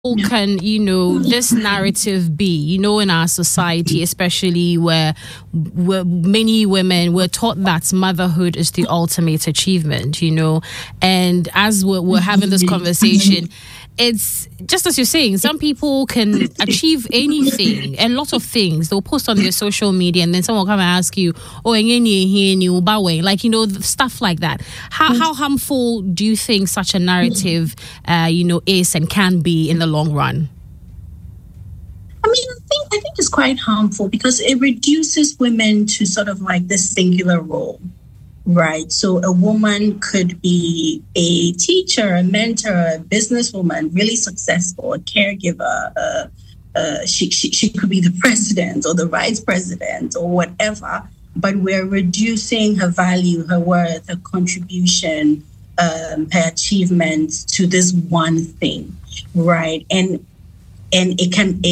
can this narrative be in our society, especially where many women were taught that motherhood is the ultimate achievement, and as we're having this conversation, it's just as you're saying, some people can achieve anything, a lot of things. They'll post on their social media and then someone will come and ask you, stuff like that. How harmful do you think such a narrative is and can be in the long run? I think it's quite harmful because it reduces women to sort of like this singular role. Right. So a woman could be a teacher, a mentor, a businesswoman, really successful, a caregiver. She could be the president or the vice president or whatever. But we're reducing her value, her worth, her contribution, her achievements to this one thing. Right. And it can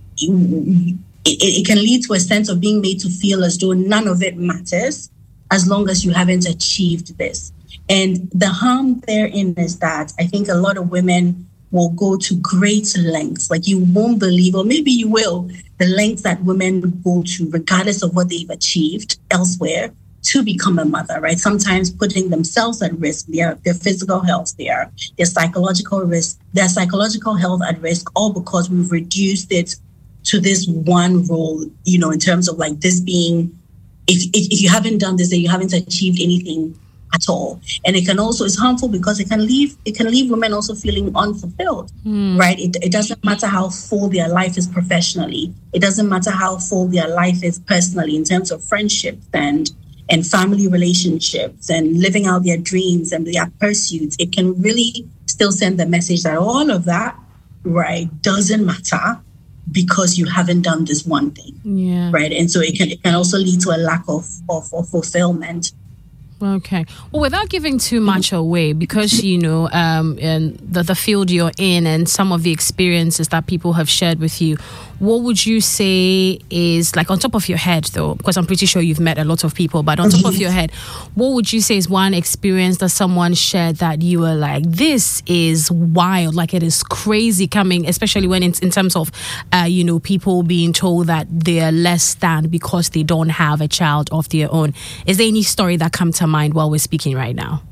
lead to a sense of being made to feel as though none of it matters, as long as you haven't achieved this. And the harm therein is that I think a lot of women will go to great lengths. Like, you won't believe, or maybe you will, the lengths that women go to, regardless of what they've achieved elsewhere, to become a mother, right? Sometimes putting themselves at risk, their physical health, their psychological risk, their psychological health at risk, all because we've reduced it to this one role, in terms of like this being, if you haven't done this, then you haven't achieved anything at all. And it's harmful because it can leave women also feeling unfulfilled, right? It doesn't matter how full their life is professionally. It doesn't matter how full their life is personally in terms of friendships and family relationships and living out their dreams and their pursuits. It can really still send the message that all of that, right, doesn't matter, because you haven't done this one thing, right? And so it can also lead to a lack of fulfillment. Okay. Well, without giving too much away, because, in the field you're in and some of the experiences that people have shared with you, what would you say is, like, on top of your head, though, because I'm pretty sure you've met a lot of people, but on top of your head, what would you say is one experience that someone shared that you were like, this is wild, like it is crazy coming, especially when it's in terms of, people being told that they're less than because they don't have a child of their own. Is there any story that comes to mind while we're speaking right now?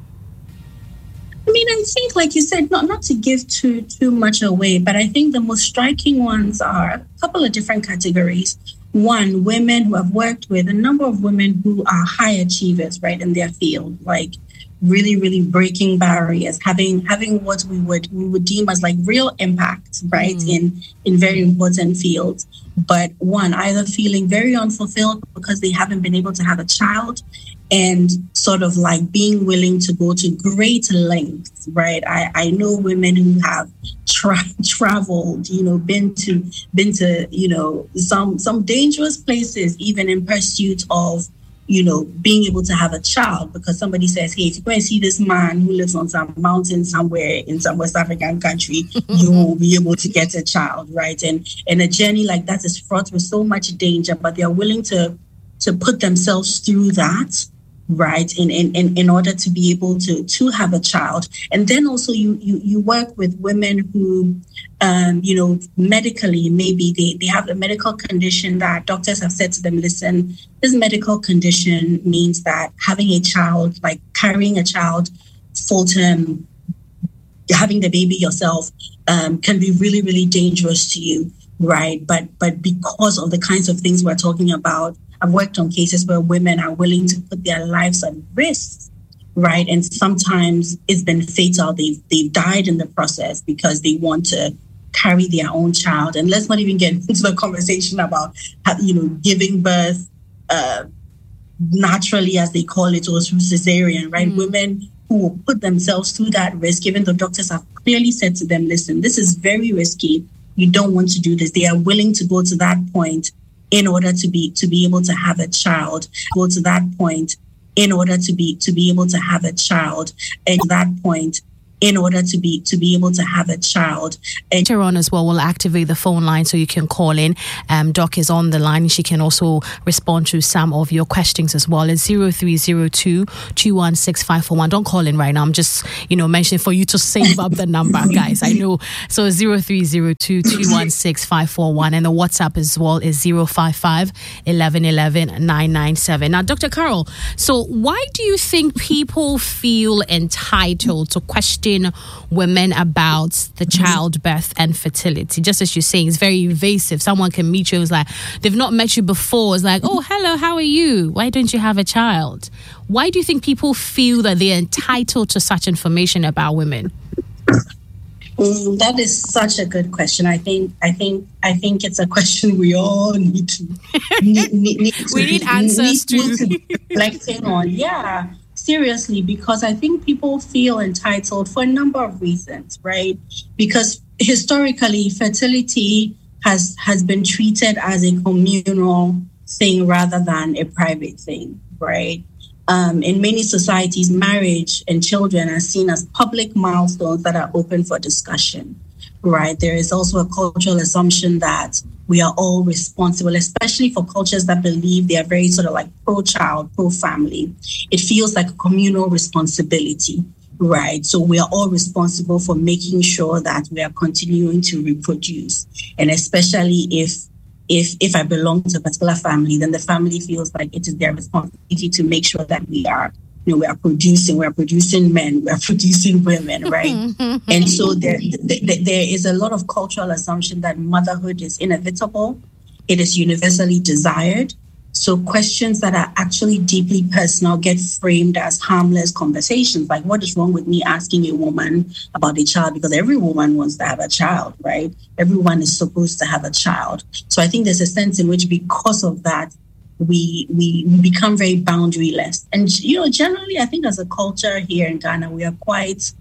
I think, like you said, not to give too much away, but I think the most striking ones are a couple of different categories. One, women who have worked with a number of women who are high achievers, right, in their field, like really, really breaking barriers, having what we would deem as like real impact, right, in very important fields. But one, either feeling very unfulfilled because they haven't been able to have a child, and sort of like being willing to go to great lengths, right? I know women who have traveled, been to, some dangerous places, even in pursuit of, being able to have a child, because somebody says, hey, if you go and see this man who lives on some mountain somewhere in some West African country, you will be able to get a child, right? And a journey like that is fraught with so much danger, but they're willing to put themselves through that, right, in order to be able to have a child. And then also you work with women who, medically, maybe they have a medical condition that doctors have said to them, listen, this medical condition means that having a child, like carrying a child full term, having the baby yourself, can be really, really dangerous to you, right? But because of the kinds of things we're talking about, I've worked on cases where women are willing to put their lives at risk, right? And sometimes it's been fatal. They've died in the process because they want to carry their own child. And let's not even get into the conversation about, giving birth naturally, as they call it, or through cesarean, right? Women who will put themselves through that risk, even though doctors have clearly said to them, listen, this is very risky. You don't want to do this. They are willing to go to that point in order to be able to have a child, go to that point in order to be able to have a child, and that point in order to be able to have a child. And later on as well, we'll activate the phone line so you can call in. Doc is on the line. She can also respond to some of your questions as well. It's 0302 216 541. Don't call in right now. I'm just, mentioning for you to save up the number, guys. I know. So 0302 216 541. And the WhatsApp as well is 055 1111 997. Now, Dr. Carol, so why do you think people feel entitled to question women about the childbirth and fertility? Just as you're saying, it's very invasive. Someone can meet you, it's like they've not met you before. It's like, oh, hello, how are you? Why don't you have a child? Why do you think people feel that they're entitled to such information about women? That is such a good question. I think it's a question we all need to need answers to reflecting on. Yeah. Seriously, because I think people feel entitled for a number of reasons, right? Because historically, fertility has been treated as a communal thing rather than a private thing, right? In many societies, marriage and children are seen as public milestones that are open for discussion, right? There is also a cultural assumption that we are all responsible, especially for cultures that believe they are very sort of like pro-child, pro-family. It feels like a communal responsibility, right? So we are all responsible for making sure that we are continuing to reproduce. And especially if I belong to a particular family, then the family feels like it is their responsibility to make sure that we are producing men, we are producing women, right? And so there is a lot of cultural assumption that motherhood is inevitable. It is universally desired. So questions that are actually deeply personal get framed as harmless conversations. Like, what is wrong with me asking a woman about a child? Because every woman wants to have a child, right? Everyone is supposed to have a child. So I think there's a sense in which, because of that, we become very boundaryless. And generally, I think as a culture here in Ghana, we are quite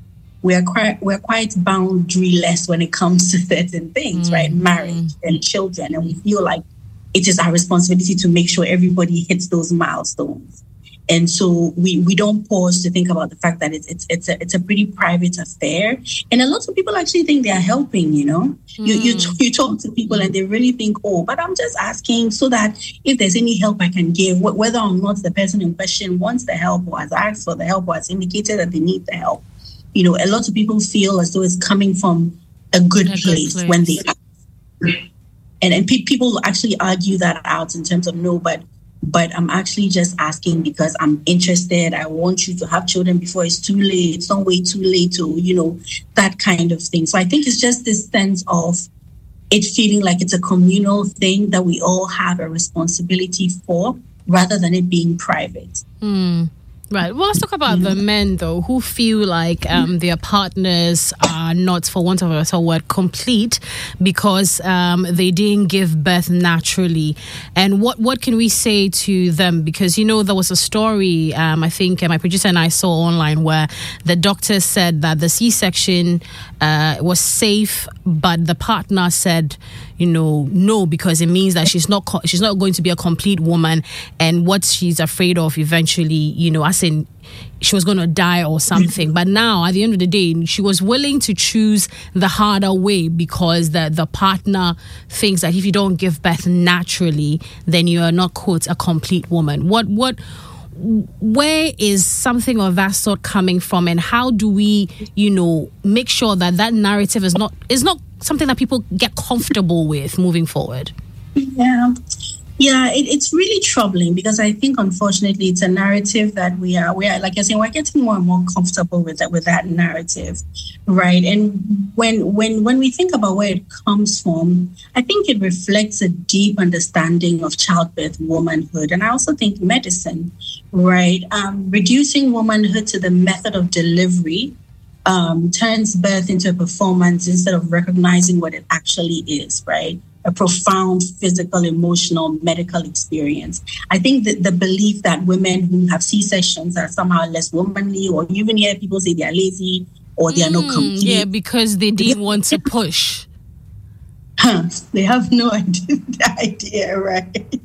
boundaryless when it comes to certain things, right? Marriage and children, and we feel like it is our responsibility to make sure everybody hits those milestones. And so we don't pause to think about the fact that it's a pretty private affair. And a lot of people actually think they are helping, You talk to people and they really think, oh, but I'm just asking so that if there's any help I can give, whether or not the person in question wants the help or has asked for the help or has indicated that they need the help. A lot of people feel as though it's coming from a good place when they ask. And people actually argue that out in terms of no, but I'm actually just asking because I'm interested. I want you to have children before it's too late. It's not way too late to, that kind of thing. So I think it's just this sense of it feeling like it's a communal thing that we all have a responsibility for rather than it being private. Right. Well, let's talk about the men, though, who feel like their partners are not, for want of a better word, complete because they didn't give birth naturally. And what can we say to them? Because, there was a story, I think my producer and I saw online where the doctor said that the C-section was safe, but the partner said, no, because it means that she's not going to be a complete woman, and what she's afraid of eventually, as in she was going to die or something. But now, at the end of the day, she was willing to choose the harder way because the partner thinks that if you don't give birth naturally, then you are not, quote, a complete woman. Where is something of that sort coming from, and how do we, make sure that narrative is not something that people get comfortable with moving forward? Yeah, it's really troubling because I think, unfortunately, it's a narrative that we are like you're saying, we're getting more and more comfortable with that narrative, right? And when we think about where it comes from, I think it reflects a deep understanding of childbirth, womanhood, and I also think medicine, right? Reducing womanhood to the method of delivery turns birth into a performance instead of recognizing what it actually is, right? A profound physical, emotional, medical experience. I think that the belief that women who have C-sections are somehow less womanly, or you even hear people say they are lazy or they are not complete. Yeah, because they didn't want to push. They have no idea, right?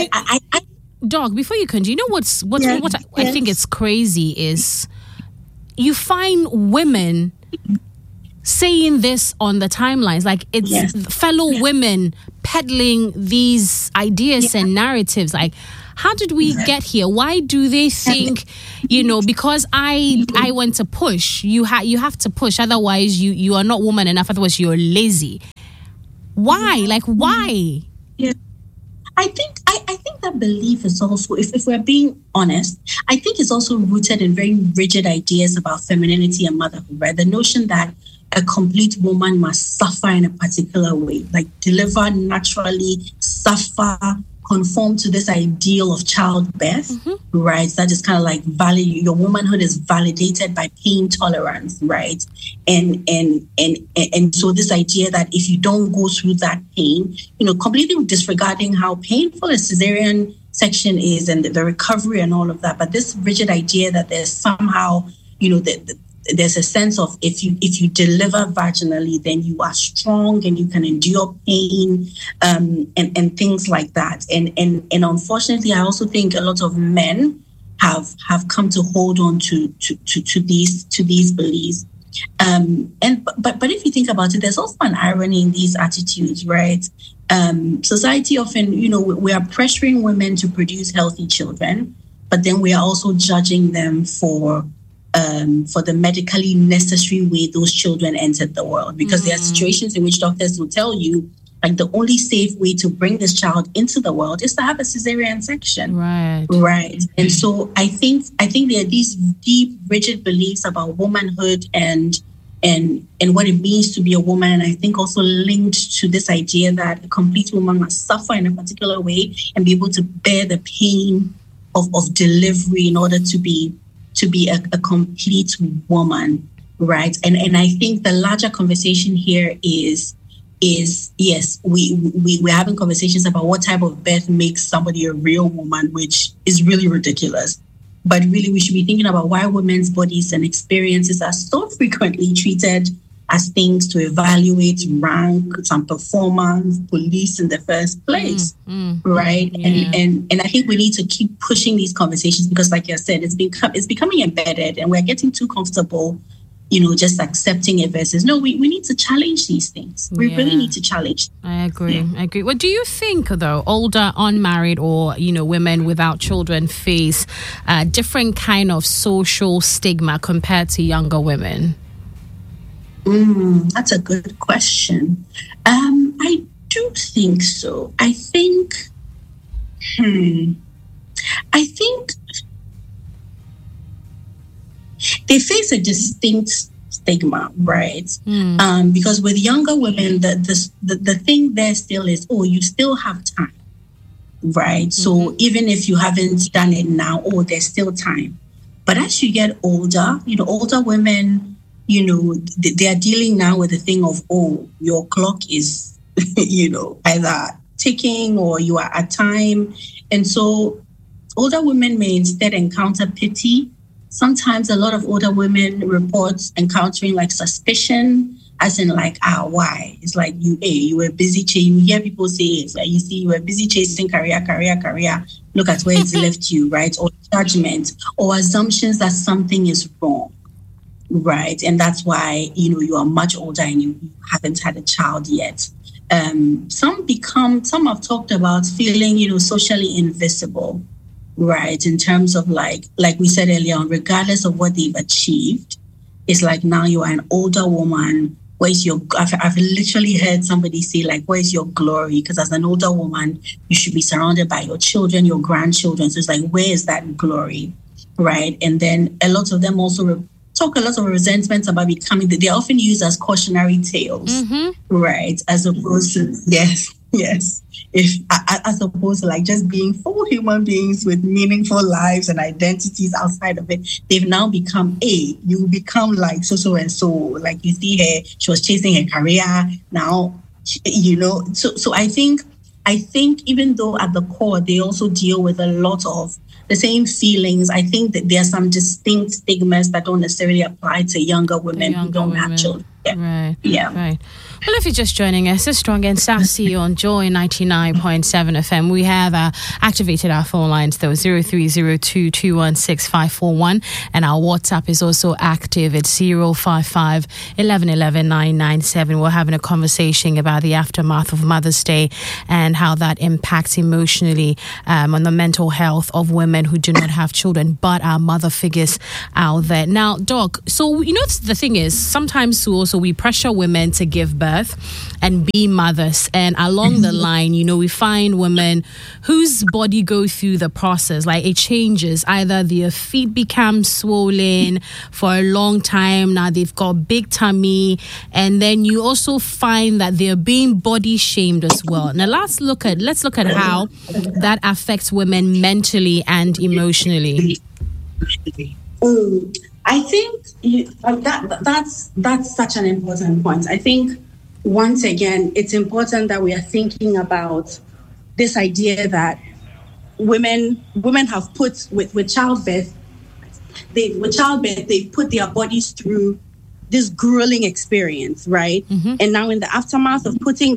And Dog, before you continue, what I think it's crazy is you find women saying this on the timelines, like it's fellow women peddling these ideas and narratives. Like, how did we get here? Why do they think, because I went to push, you have to push, otherwise you are not woman enough, otherwise you're lazy. Why? Like, why? Yeah. I think that belief is also, if we're being honest, I think it's also rooted in very rigid ideas about femininity and motherhood, right? The notion that a complete woman must suffer in a particular way, like deliver naturally, suffer, conform to this ideal of childbirth, right? That is kind of like your womanhood is validated by pain tolerance, right? And so this idea that if you don't go through that pain, completely disregarding how painful a cesarean section is and the recovery and all of that, but this rigid idea that there's somehow, there's a sense of if you deliver vaginally, then you are strong and you can endure pain, and things like that. And unfortunately, I also think a lot of men have come to hold on to these beliefs. But if you think about it, there's also an irony in these attitudes, right? Society often, we are pressuring women to produce healthy children, but then we are also judging them for the medically necessary way those children entered the world. Because there are situations in which doctors will tell you, like, the only safe way to bring this child into the world is to have a cesarean section. Right. And so I think there are these deep, rigid beliefs about womanhood and what it means to be a woman. And I think also linked to this idea that a complete woman must suffer in a particular way and be able to bear the pain of delivery in order to be a complete woman, right? And I think the larger conversation here is yes, we're having conversations about what type of birth makes somebody a real woman, which is really ridiculous. But really, we should be thinking about why women's bodies and experiences are so frequently treated as things to evaluate, rank, some performance, police in the first place, right? Yeah. And I think we need to keep pushing these conversations because, like I said, it's becoming embedded, and we're getting too comfortable, just accepting it versus no. We need to challenge these things. We really need to challenge. I agree. What do you think, though? Older, unmarried, or women without children face different kind of social stigma compared to younger women? That's a good question. I do think so. I think they face a distinct stigma, right? Because with younger women, the thing there still is, you still have time, right? So even if you haven't done it now, there's still time. But as you get older, older women, they are dealing now with the thing of, your clock is, either ticking or you are at time. And so older women may instead encounter pity. Sometimes a lot of older women report encountering like suspicion, as in like, why? It's like, you were busy chasing. You hear people say, it's like, you were busy chasing career. Look at where it's left you, right? Or judgment or assumptions that something is wrong. Right. And that's why, you are much older and you haven't had a child yet. Some have talked about feeling, socially invisible, right? In terms of like we said earlier on, regardless of what they've achieved, it's like now you are an older woman. Where's I've literally heard somebody say like, where's your glory? Because as an older woman, you should be surrounded by your children, your grandchildren. So it's like, where is that glory? Right. And then a lot of them also talk a lot of resentments about becoming, they're often used as cautionary tales, right? As opposed to, yes. As opposed to like just being full human beings with meaningful lives and identities outside of it. They've now become you become like so and so. Like you see her, she was chasing her career. Now, so I think even though at the core they also deal with a lot of the same feelings, I think that there are some distinct stigmas that don't necessarily apply to younger women who don't have children. Right. Yeah. Right. Well, if you're just joining us, it's Strong and Sassy on Joy 99.7 FM. We have activated our phone lines, though, 0302216541. And our WhatsApp is also active. It's 055 1111 997. We're having a conversation about the aftermath of Mother's Day and how that impacts emotionally on the mental health of women who do not have children, but are mother figures out there. Now, Doc, so, the thing is, sometimes we pressure women to give birth and be mothers, and along the line, we find women whose body go through the process, like it changes. Either their feet become swollen for a long time, now they've got big tummy, and then you also find that they're being body shamed as well. Now let's look at how that affects women mentally and emotionally. I think that's such an important point. I think, once again, it's important that we are thinking about this idea that women have put with childbirth. They put their bodies through this grueling experience, right? Mm-hmm. And now in the aftermath of putting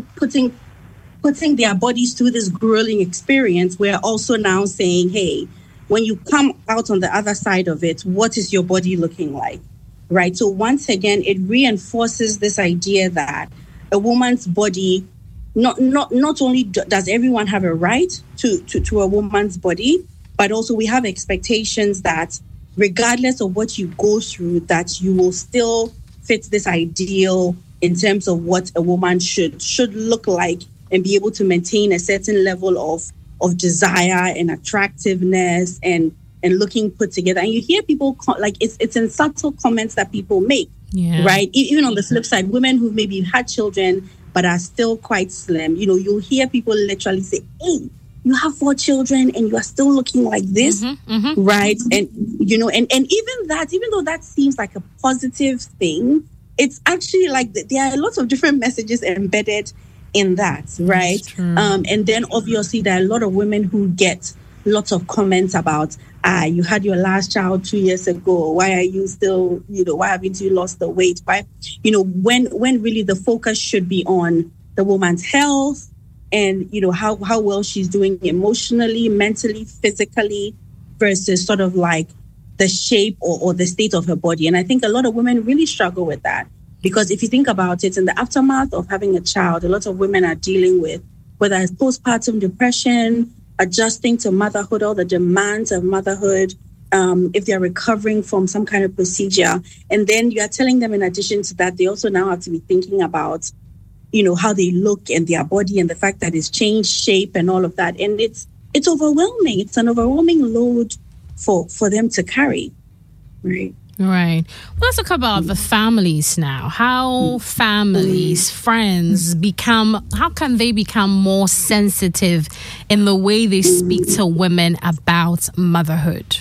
their bodies through this grueling experience, we're also now saying, hey, when you come out on the other side of it, what is your body looking like, right? So once again, it reinforces this idea that a woman's body, not only does everyone have a right to a woman's body, but also we have expectations that regardless of what you go through, that you will still fit this ideal in terms of what a woman should look like and be able to maintain a certain level of desire and attractiveness and looking put together. And you hear people it's in subtle comments that people make, right? Even on the flip side, women who maybe had children but are still quite slim, you'll hear people literally say, hey, you have 4 children and you are still looking like this, right? And, and even though that seems like a positive thing, it's actually like there are lots of different messages embedded in that, right? And then obviously there are a lot of women who get lots of comments about, you had your last child 2 years ago. Why are you still, why haven't you lost the weight? Why, when really the focus should be on the woman's health and, how well she's doing emotionally, mentally, physically, versus sort of like the shape or the state of her body. And I think a lot of women really struggle with that. Because if you think about it, in the aftermath of having a child, a lot of women are dealing with whether it's postpartum depression, adjusting to motherhood, all the demands of motherhood, if they're recovering from some kind of procedure. And then you are telling them, in addition to that, they also now have to be thinking about, how they look and their body and the fact that it's changed shape and all of that. And it's overwhelming. It's an overwhelming load for them to carry, right? Right. Well, let's talk about the families now. How families, friends how can they become more sensitive in the way they speak to women about motherhood?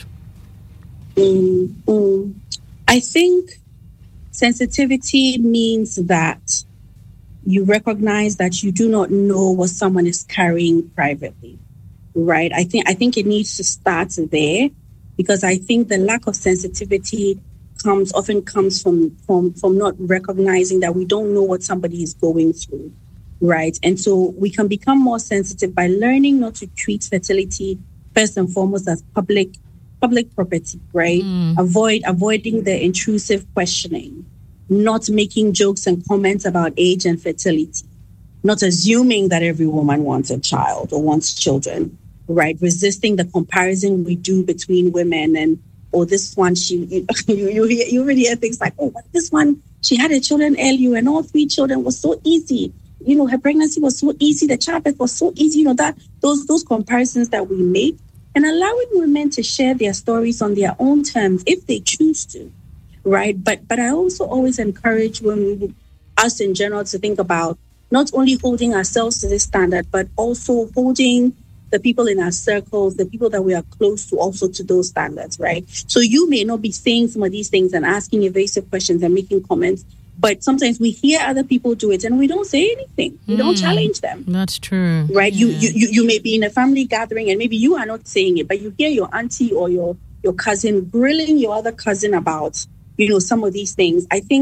I think sensitivity means that you recognize that you do not know what someone is carrying privately, right? I think it needs to start there. Because I think the lack of sensitivity often comes from not recognizing that we don't know what somebody is going through, right? And so we can become more sensitive by learning not to treat fertility first and foremost as public property, right? Avoiding the intrusive questioning, not making jokes and comments about age and fertility, not assuming that every woman wants a child or wants children. Right, resisting the comparison we do between women and, this one, you already hear things like, this one, she had her children earlier and all 3 children was so easy. Her pregnancy was so easy, the childbirth was so easy, that those comparisons that we make, and allowing women to share their stories on their own terms if they choose to, right? But I also always encourage us in general to think about not only holding ourselves to this standard, but also holding the people in our circles, the people that we are close to, also to those standards, right? So you may not be saying some of these things and asking evasive questions and making comments, but sometimes we hear other people do it and we don't say anything. We don't challenge them. That's true. Right? Yeah. You may be in a family gathering and maybe you are not saying it, but you hear your auntie or your cousin grilling your other cousin about, some of these things. I think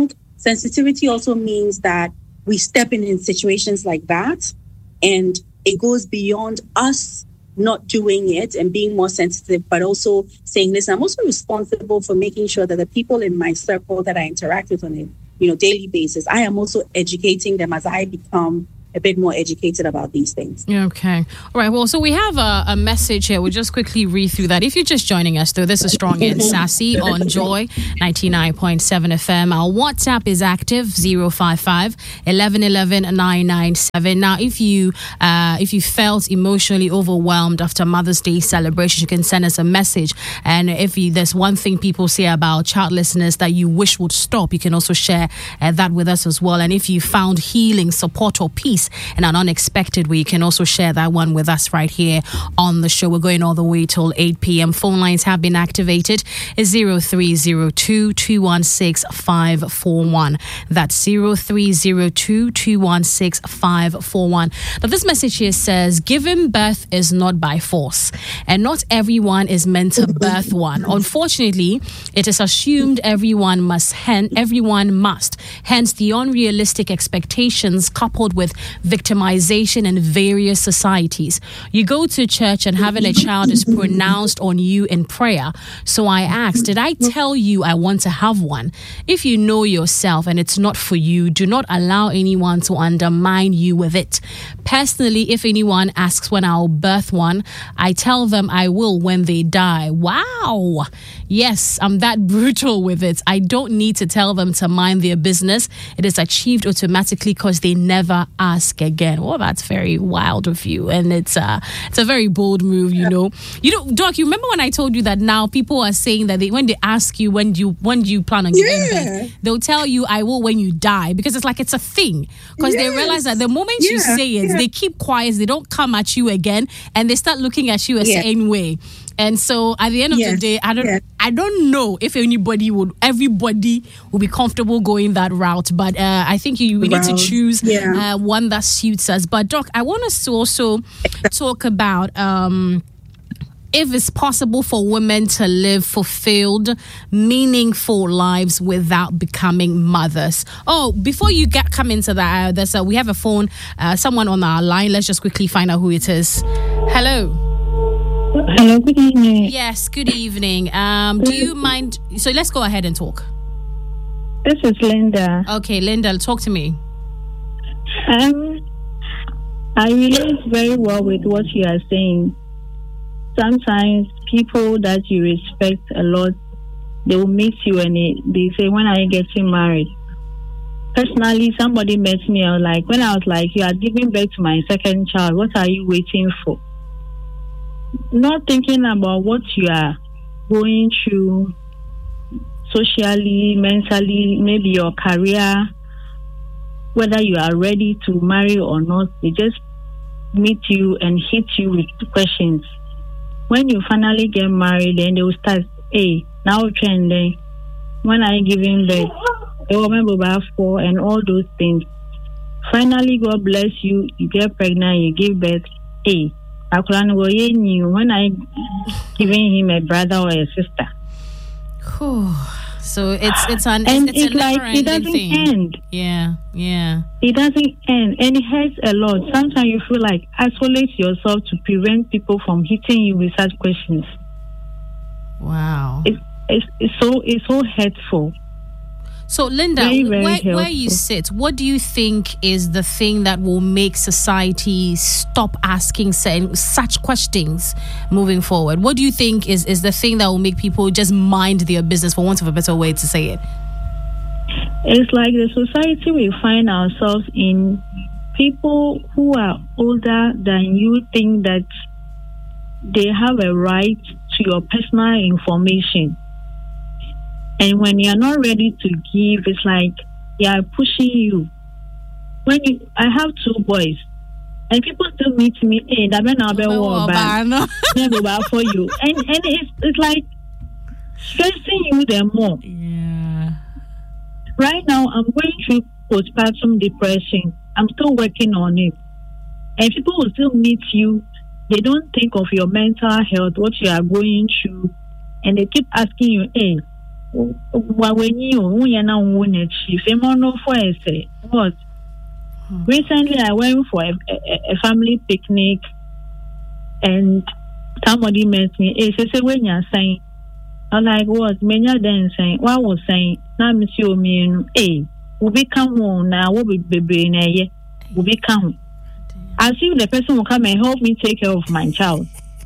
sensitivity also means that we step in situations like that, and it goes beyond us not doing it and being more sensitive, but also saying, listen, I'm also responsible for making sure that the people in my circle that I interact with on a daily basis, I am also educating them as I become a bit more educated about these things. Okay. All right. Well, so we have a message here. We'll just quickly read through that. If you're just joining us, though, this is Strong and Sassy on Joy 99.7 FM. Our WhatsApp is active, 055 1111 997. Now, if you felt emotionally overwhelmed after Mother's Day celebration, you can send us a message. And if there's one thing people say about childlessness that you wish would stop, you can also share that with us as well. And if you found healing, support, or peace in an unexpected way, you can also share that one with us right here on the show. We're going all the way till 8 p.m. Phone lines have been activated. It's 0302 216 541. That's 0302 216 541. Now, this message here says, giving birth is not by force, and not everyone is meant to birth one. Unfortunately, it is assumed everyone must. Hence, the unrealistic expectations coupled with victimization in various societies. You go to church and having a child is pronounced on you in prayer. So I asked, did I tell you I want to have one? If you know yourself and it's not for you, do not allow anyone to undermine you with it. Personally, if anyone asks when I'll birth one, I tell them I will when they die. Wow. Yes, I'm that brutal with it. I don't need to tell them to mind their business. It is achieved automatically because they never ask again. Well, that's very wild of you, and it's a very bold move. Doc, you remember when I told you that now people are saying that when they ask you when do you plan on giving birth, they'll tell you I will when you die, because it's a thing, because they realize that the moment you say it, they keep quiet, they don't come at you again, and they start looking at you a certain way. And so at the end of the day, I don't know if everybody will be comfortable going that route, but I think we need to choose one that suits us. But Doc, I want us to also talk about if it's possible for women to live fulfilled, meaningful lives without becoming mothers. Oh, before you come into that, we have a phone, someone on our line. Let's just quickly find out who it is. Hello. Hello, good evening. Yes, good evening. Do you mind? So let's go ahead and talk. This is Linda. Okay, Linda, talk to me. I relate very well with what you are saying. Sometimes people that you respect a lot, they will meet you and they say, when are you getting married? Personally, somebody met me, when I was like, you are giving birth to my second child, what are you waiting for? Not thinking about what you are going through socially, mentally, maybe your career, whether you are ready to marry or not. They just meet you and hit you with questions. When you finally get married, then they will start, hey, now trending. When are you giving birth? They will remember for and all those things. Finally, God bless you. You get pregnant, you give birth. Hey, when I giving him a brother or a sister. So it's a it doesn't end. Yeah. It doesn't end, and it hurts a lot. Sometimes you feel like isolate yourself to prevent people from hitting you with such questions. Wow. It's so hurtful. So, Linda, very, very where you sit, what do you think is the thing that will make society stop asking such questions moving forward? What do you think is the thing that will make people just mind their business, for want of a better way to say it? It's like the society we find ourselves in, people who are older than you think that they have a right to your personal information. And when you're not ready to give, it's like they are pushing you. I have 2 boys, and people still meet me, hey, that man I'll be for you. And it's like stressing you the more. Yeah. Right now, I'm going through postpartum depression. I'm still working on it. And people will still meet you. They don't think of your mental health, what you are going through, and they keep asking you, hey, when you know chief for what recently I went for a family picnic and somebody met me. Hey, say when you're saying, I'm like, what? Many then saying, what was saying? Now, Monsieur Mean, hey, we become home now. What will be brain? We become. I see the person will come and help me take care of my child.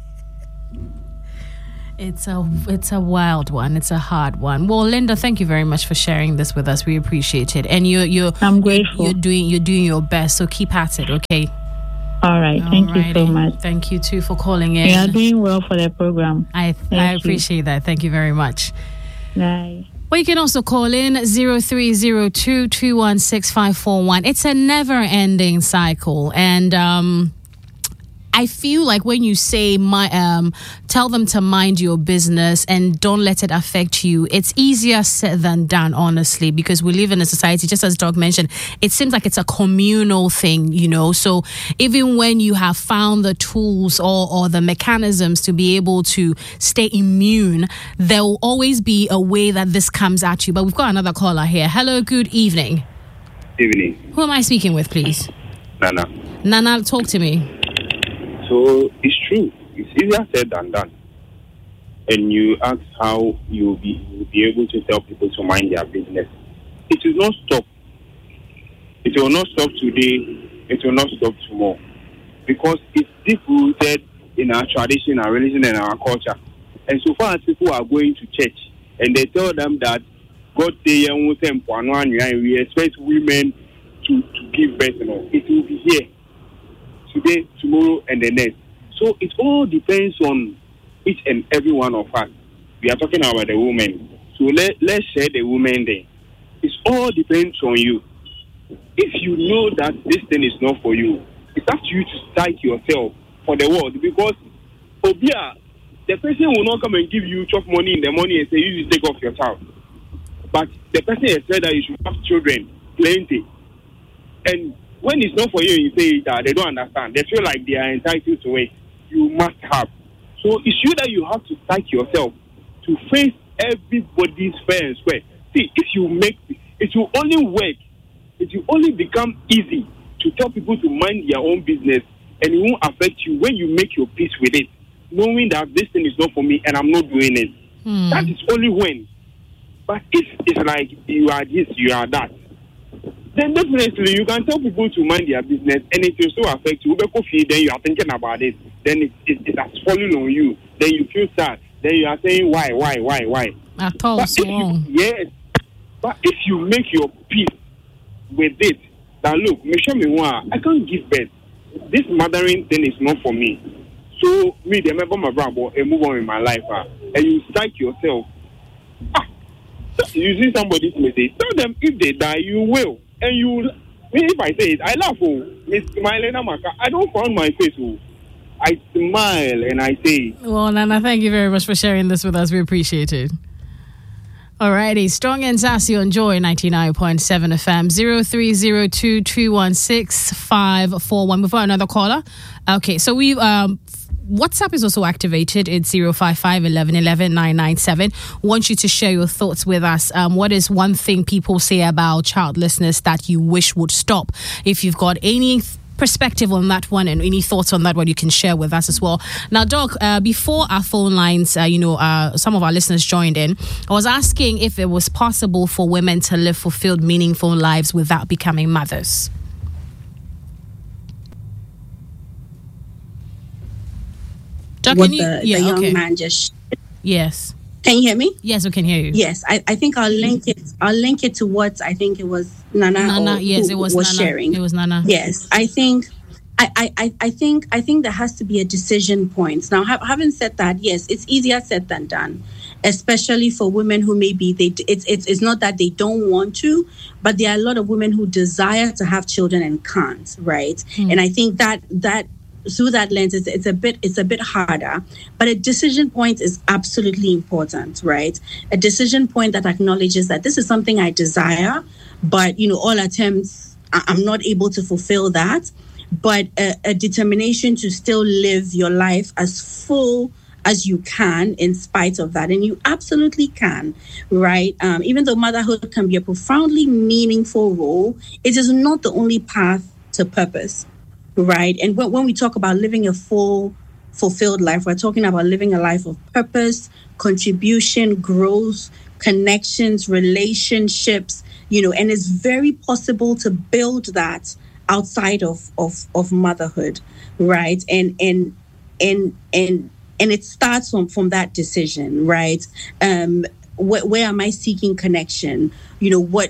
It's a wild one. It's a hard one. Well, Linda, thank you very much for sharing this with us. We appreciate it. And I'm grateful. You're doing your best. So keep at it, okay? All right. Thank you so much. Thank you too for calling in. You are doing well for the program. I appreciate that. Thank you very much. Bye. Well, you can also call in 0302 216 541. It's a never-ending cycle, and I feel like when you say tell them to mind your business and don't let it affect you, it's easier said than done, honestly, because we live in a society, just as Doug mentioned, it seems like it's a communal thing, so even when you have found the tools or the mechanisms to be able to stay immune, there will always be a way that this comes at you. But we've got another caller here. Hello, good evening. Evening. Who am I speaking with, please? Nana, talk to me. So it's true. It's easier said than done. And you ask how you'll be able to tell people to mind their business. It will not stop. It will not stop today. It will not stop tomorrow. Because it's deep-rooted in our tradition, our religion, and our culture. And so far as people are going to church and they tell them that God say we expect women to give birth, it will be here. Today, tomorrow, and the next. So it all depends on each and every one of us. We are talking about the women. So let's share the women there. It all depends on you. If you know that this thing is not for you, it's up to you to strike yourself for the world. Because Obia, the person will not come and give you chop money in the morning and say you should take off your child. But the person has said that you should have children, plenty. And when it's not for you, you say that they don't understand. They feel like they are entitled to it. You must have. So it's you that you have to strike yourself to face everybody's fair and square. See, if you make it will only work. It will only become easy to tell people to mind their own business, and it won't affect you when you make your peace with it, knowing that this thing is not for me and I'm not doing it. That is only when. But if it's like you are this, you are that, then definitely you can tell people to mind their business, and it will still affect you. Then you are thinking about it. Then it has fallen on you. Then you feel sad. Then you are saying, why? At all, but so long. Yes. But if you make your peace with it, that look, I can't give birth. This mothering thing is not for me. So me, they remember my brother and move on in my life. And you strike yourself. You see somebody's message. Tell them if they die, you will. And you, if I say it, I laugh. Miss Marlena Maka, I don't frown my face. I smile and I say. Well, Nana, thank you very much for sharing this with us. We appreciate it. Alrighty, Strong and Sassy on Joy 99.7 FM 0302 216 541. Before another caller. Okay, so we WhatsApp is also activated. It's 055 11 11 997. Want you to share your thoughts with us. What is one thing people say about childlessness that you wish would stop? If you've got any perspective on that one and any thoughts on that one, you can share with us as well. Now, Doc, before our phone lines, some of our listeners joined in. I was asking if it was possible for women to live fulfilled, meaningful lives without becoming mothers. Doc, what the young man just. Yes. Can you hear me? Yes, we can hear you. Yes, I think I'll link it to what I think it was Nana yes, it was Nana. Sharing. It was Nana. Yes, I think there has to be a decision point. Now, having said that, yes, it's easier said than done, especially for women who maybe it's not that they don't want to, but there are a lot of women who desire to have children and can't, right? And I think that through that lens, it's a bit harder, but a decision point is absolutely important, right? A decision point that acknowledges that this is something I desire, but all attempts, I'm not able to fulfill that. But a determination to still live your life as full as you can in spite of that. And you absolutely can, right? Even though motherhood can be a profoundly meaningful role, it is not the only path to purpose, right? And when we talk about living a full, fulfilled life, we're talking about living a life of purpose, contribution, growth, connections, relationships, and it's very possible to build that outside of motherhood, right? And it starts from that decision, right? Where am I seeking connection? What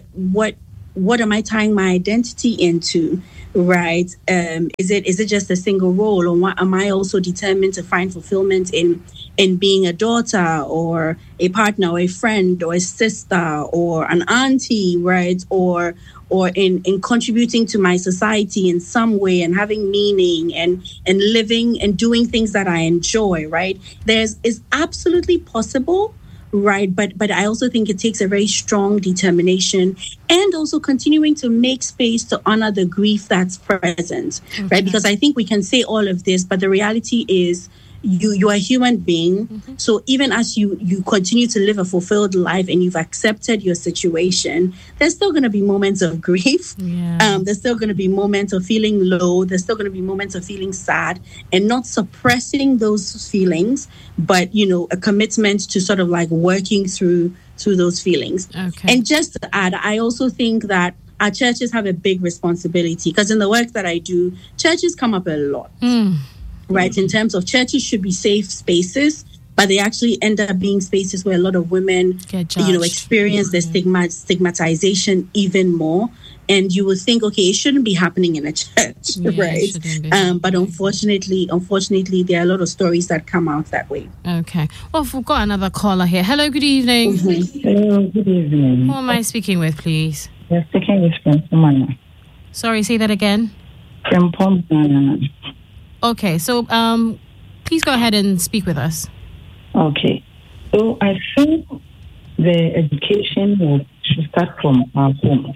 am I tying my identity into, right? Is it just a single role, or am I also determined to find fulfillment in being a daughter or a partner or a friend or a sister or an auntie, right? Or in contributing to my society in some way and having meaning and living and doing things that I enjoy, right? It's absolutely possible, right? But I also think it takes a very strong determination and also continuing to make space to honor the grief that's present, right? Because I think we can say all of this, but the reality is you are a human being. Mm-hmm. So even as you continue to live a fulfilled life and you've accepted your situation, there's still going to be moments of grief. Yeah. There's still going to be moments of feeling low. There's still going to be moments of feeling sad, and not suppressing those feelings, but, a commitment to sort of like working through those feelings. Okay. And just to add, I also think that our churches have a big responsibility, because in the work that I do, churches come up a lot. Right, in terms of churches should be safe spaces, but they actually end up being spaces where a lot of women, experience the stigmatization even more. And you would think, okay, it shouldn't be happening in a church, right? But unfortunately, there are a lot of stories that come out that way. Okay. Well, we've got another caller here. Hello, good evening. Mm-hmm. Hello, good evening. Who am I speaking with, please? You're speaking with Pomana. Sorry, say that again. From Pomana. Okay, so please go ahead and speak with us. Okay. So I think the education should start from our home,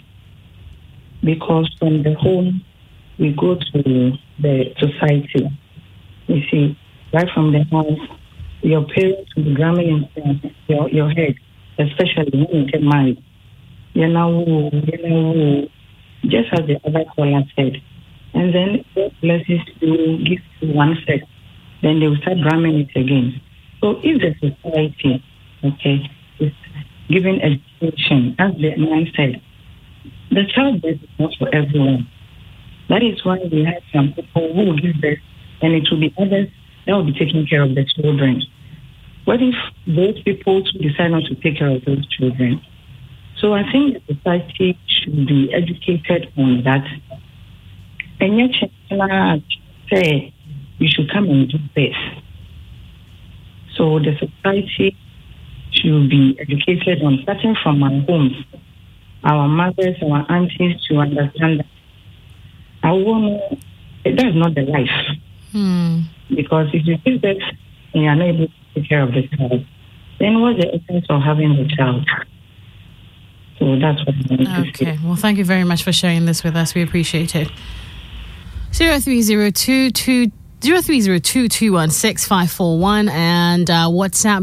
because from the home we go to the society. You see, right from the house, your parents will be drumming in your head, especially when you get married. Just as the other caller said. And then God blesses you, gives you one set, then they will start drumming it again. So if the society, is giving education, as the man said, the childbirth is not for everyone. That is why we have some people who will give birth, and it will be others that will be taking care of the children. What if those people decide not to take care of those children? So I think the society should be educated on that. And yet, say you should come and do this. So the society should be educated on, starting from our homes, our mothers, our aunties, to understand that that is not the life. Because if you do that and you are not able to take care of the child, then what's the essence of having the child? So that's what I want to say. Well, thank you very much for sharing this with us. We appreciate it. 0302216541 and WhatsApp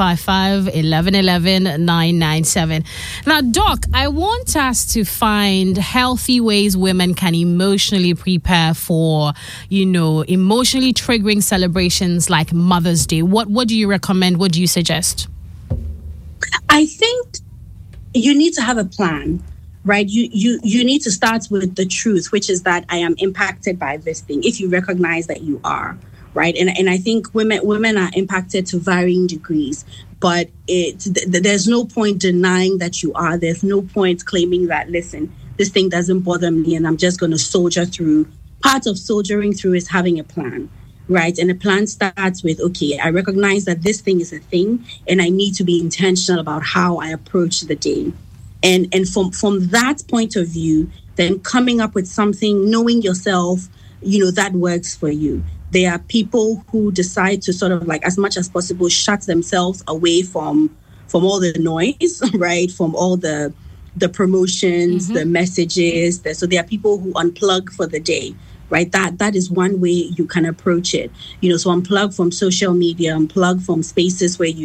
055-1111-997. Now, Doc, I want us to find healthy ways women can emotionally prepare for, emotionally triggering celebrations like Mother's Day. What do you recommend? What do you suggest? I think you need to have a plan. Right, you need to start with the truth, which is that I am impacted by this thing. If you recognize that you are, right, and I think women are impacted to varying degrees, but there's no point denying that you are. There's no point claiming that, listen, this thing doesn't bother me, and I'm just going to soldier through. Part of soldiering through is having a plan, right? And the plan starts with, okay, I recognize that this thing is a thing, and I need to be intentional about how I approach the day. And from that point of view, then coming up with something, knowing yourself, that works for you. There are people who decide to sort of like, as much as possible, shut themselves away from all the noise, right? From all the promotions, the messages. So there are people who unplug for the day, right? That is one way you can approach it. So unplug from social media, unplug from spaces where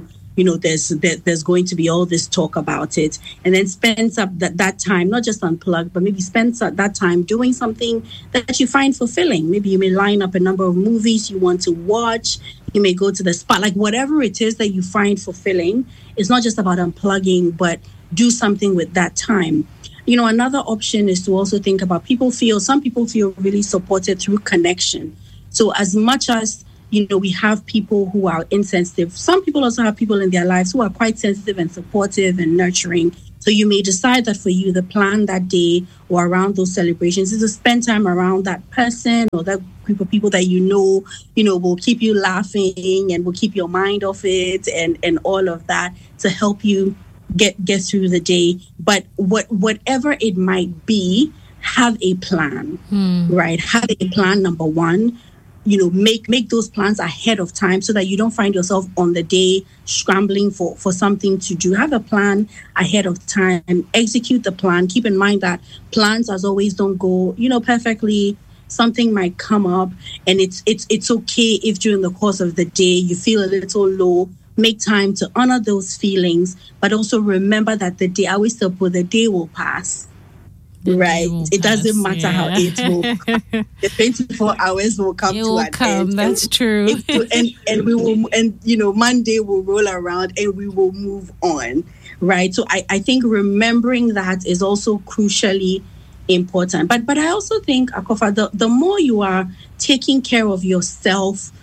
there's going to be all this talk about it, and then spend that time, not just unplug, but maybe spend that time doing something that you find fulfilling. Maybe you may line up a number of movies you want to watch. You may go to the spa, like whatever it is that you find fulfilling. It's not just about unplugging, but do something with that time. Another option is to also think about some people feel really supported through connection. So as much as we have people who are insensitive, some people also have people in their lives who are quite sensitive and supportive and nurturing. So you may decide that for you, the plan that day or around those celebrations is to spend time around that person or that group of people that will keep you laughing and will keep your mind off it and all of that to help you get through the day. But whatever it might be, have a plan, right? Have a plan, number one. Make those plans ahead of time so that you don't find yourself on the day scrambling for something to do. Have a plan ahead of time, execute the plan. Keep in mind that plans, as always, don't go, perfectly. Something might come up, and it's okay if during the course of the day you feel a little low. Make time to honor those feelings, but also remember that I always tell people the day will pass. Right. It doesn't matter how it will come. The 24 hours will come to an end. That's true. And we will, Monday will roll around and we will move on. Right. So I think remembering that is also crucially important. But I also think, Akofa, the more you are taking care of yourself,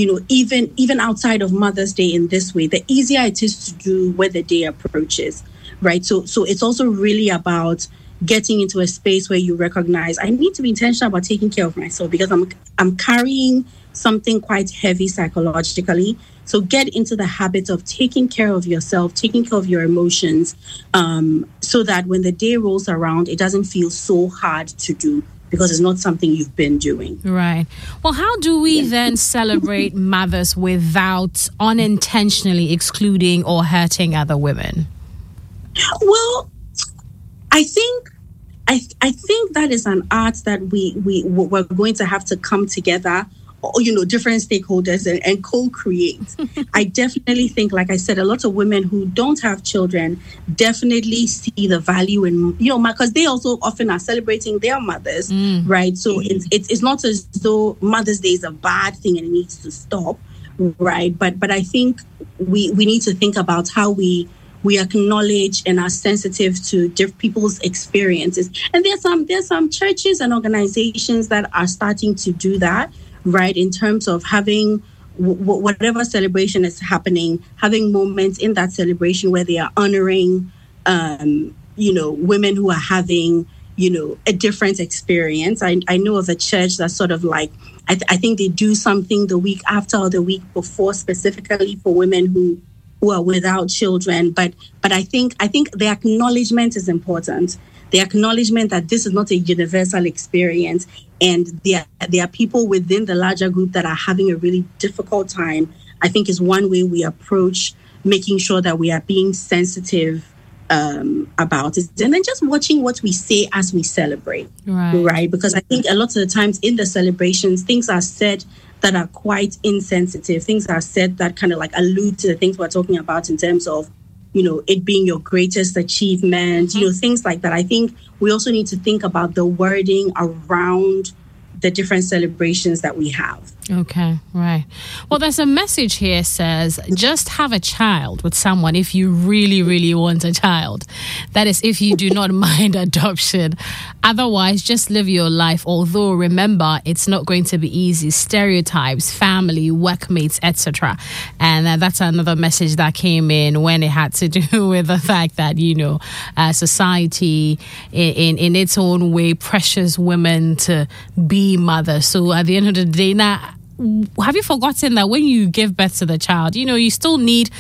even outside of Mother's Day in this way, the easier it is to do when the day approaches. Right. So it's also really about getting into a space where you recognize I need to be intentional about taking care of myself because I'm carrying something quite heavy psychologically. So get into the habit of taking care of yourself, taking care of your emotions, so that when the day rolls around, it doesn't feel so hard to do because it's not something you've been doing. Right. Well, how do we then celebrate mothers without unintentionally excluding or hurting other women? Well, I think that is an art that we're going to have to come together, different stakeholders and co-create. I definitely think, like I said, a lot of women who don't have children definitely see the value in, because they also often are celebrating their mothers, right? So it's not as though Mother's Day is a bad thing and it needs to stop, right? But I think we need to think about how we acknowledge and are sensitive to different people's experiences. And there's some churches and organizations that are starting to do that, right? In terms of having whatever celebration is happening, having moments in that celebration where they are honoring, women who are having, a different experience. I know of a church that's sort of like, I think they do something the week after or the week before specifically for women who are without children, but I think the acknowledgement is important. The acknowledgement that this is not a universal experience, and there are people within the larger group that are having a really difficult time, I think is one way we approach making sure that we are being sensitive about it, and then just watching what we say as we celebrate, right? Because I think a lot of the times in the celebrations, things are said that are quite insensitive. Things are said that kind of like allude to the things we're talking about in terms of, it being your greatest achievement, things like that. I think we also need to think about the wording around the different celebrations that we have. Okay, right. Well, there's a message here says, just have a child with someone if you really, really want a child. That is, if you do not mind adoption. Otherwise, just live your life. Although, remember, it's not going to be easy. Stereotypes, family, workmates, etc. And that's another message that came in when it had to do with the fact that, society in its own way pressures women to be mothers. So at the end of the day, now, have you forgotten that when you give birth to the child, you still need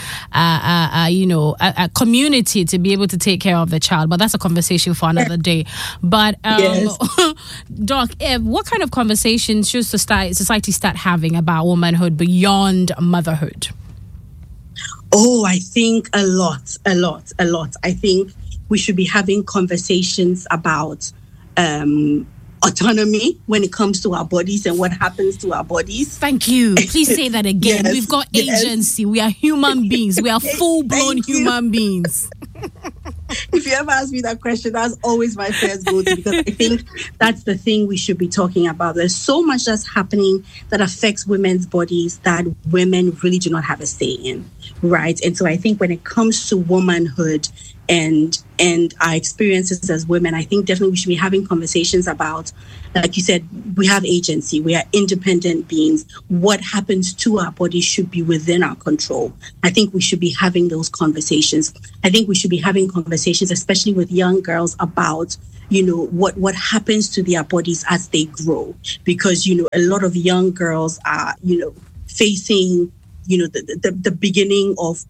a community to be able to take care of the child? But that's a conversation for another day. But yes. Doc, what kind of conversations should society start having about womanhood beyond motherhood? Oh, I think a lot. I think we should be having conversations about autonomy when it comes to our bodies and what happens to our bodies. Thank you. Please say that again. Yes, We've got agency. We are human beings. We are full-blown human beings. If you ever ask me that question, that's always my first go-to, because I think that's the thing we should be talking about. There's so much that's happening that affects women's bodies that women really do not have a say in, right? And so I think when it comes to womanhood and our experiences as women, I think definitely we should be having conversations about, like you said, we have agency, we are independent beings. What happens to our bodies should be within our control. I think we should be having those conversations. I think we should be having conversations, especially with young girls, about, you know, what happens to their bodies as they grow. Because, you know, a lot of young girls are, you know, facing, you know, the beginning of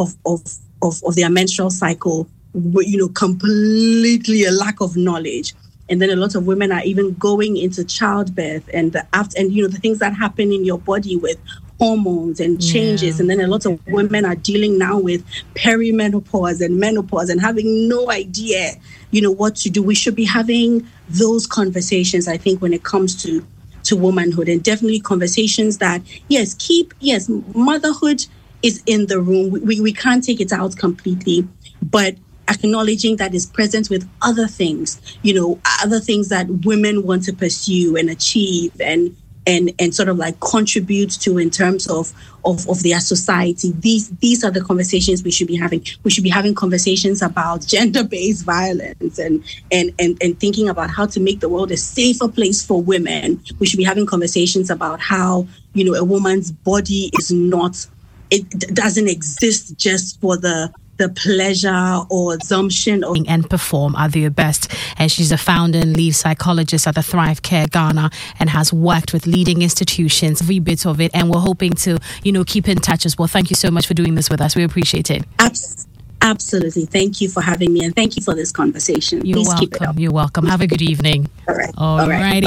their menstrual cycle, you know, completely a lack of knowledge. And then a lot of women are even going into childbirth and you know, the things that happen in your body with hormones and changes. Yeah. And then a lot of women are dealing now with perimenopause and menopause and having no idea, you know, what to do. We should be having those conversations, I think, when it comes to womanhood, and definitely conversations that, yes, motherhood is in the room. We can't take it out completely, but acknowledging that it's present with other things, you know, other things that women want to pursue and achieve and sort of like contribute to in terms of their society. These are the conversations we should be having. We should be having conversations about gender-based violence and thinking about how to make the world a safer place for women. We should be having conversations about how, you know, a woman's body is not, it doesn't exist just for the pleasure or assumption of and perform at their best. And she's a founder and lead psychologist at the Thrive Care Ghana and has worked with leading institutions, every bit of it. And we're hoping to, you know, keep in touch as well. Thank you so much for doing this with us. We appreciate it. Absolutely. Thank you for having me, and thank you for this conversation. You're Please welcome. Keep it up. You're welcome. Have a good evening. All right. All righty.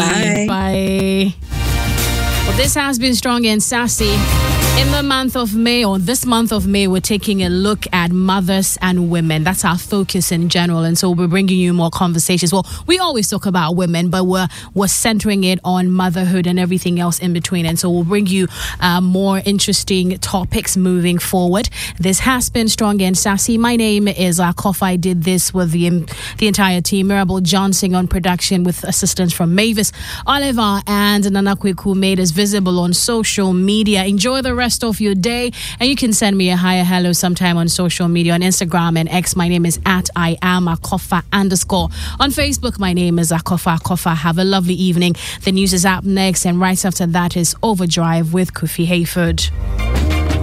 Bye. Well, this has been Strong and Sassy. In the month of May, or this month of May, we're taking a look at mothers and women. That's our focus in general. And so we're bringing you more conversations. Well, we always talk about women, but we're centering it on motherhood and everything else in between. And so we'll bring you more interesting topics moving forward. This has been Strong and Sassy. My name is Kofa. I did this with the entire team. Mirabel Johnson on production with assistance from Mavis Oliver and Nana Quick, who made us visible on social media. Enjoy the rest of your day, and you can send me a hi or hello sometime on social media, on Instagram and X. My name is @IamAkofa_. On Facebook, my name is Akofa. Have a lovely evening. The news is up next, and right after that is Overdrive with Kofi Hayford.